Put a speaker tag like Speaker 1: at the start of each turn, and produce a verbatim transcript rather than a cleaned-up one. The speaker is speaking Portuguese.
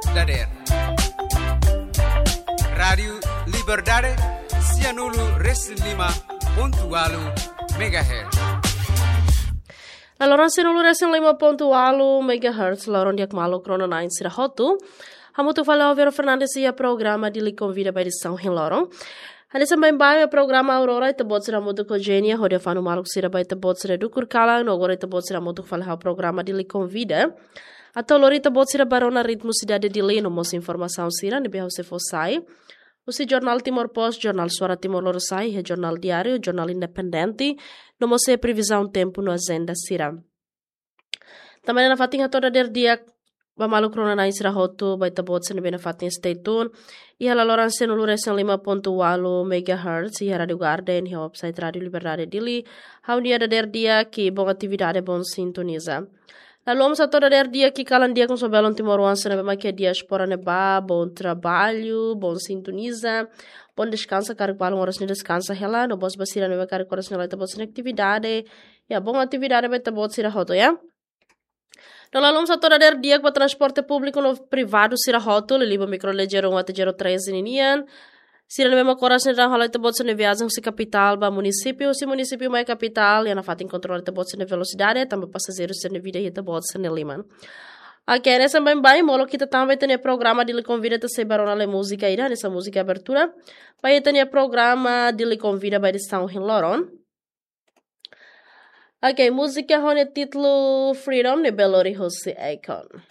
Speaker 1: Dader. Rádio Liberdade, Cianulu Reslima, pontualo megahertz.
Speaker 2: La loran Cianulu Reslima, pontualo megahertz, loran diak malo krona nine sira hotu. Hamutu fala Vera Fernandes e a programa de lhe convida para edição em loron. Hani também vai o programa Aurora e tabot será muito cogênia, onde eu falo malo que será vai tabot será do curcala, no agora tabot será muito falar o programa de lhe convida. A tolori tabot será barona ritmo cidade de lei, no mos informação será, nebe você for sai. O se jornal Timor Post, jornal Suara Timor Loro sai, é jornal diário, jornal independente, no mos é previsão tempo no agenda será. Também na fatinha toda der dia Bamalu krona na isra hotu by tabot sa nabina fatin stay tuned. Ihala loran senulure sen lima ponto walo megahertz iha Radio Garden iha website Radio Liberdade Dili. Hau dia da der dia ki bom atividade bom sintoniza. Lalu om sa toda der dia ki kalan dia com sobelon timoruan sa nabima que diaspora neba bom trabalho, bom sintoniza, bom descansa cari palong horas ni descansa hela no bos basira neba cari horas ni la tabot sa actividade. Ya bom atividade by tabot sira hotu ya. Então, lá vamos a toda der dia para transporte público no privado sira rótulo, liba microlegeiro um até zero três ninian. Sira na mesma cora se rola te botsa na viagem se capital ba município, se município mais capital, e na fato controlar te botsa na velocidade, também passageiros se na vida e te botsa na liman. Aqui nessa bem bem, molo que também tem programa de lhe convida a se barona le música aí, nessa música abertura. Vai ter programa de lhe convida para edição em Loron. Ok, música com o título Freedom de Belo Horizonte Icon.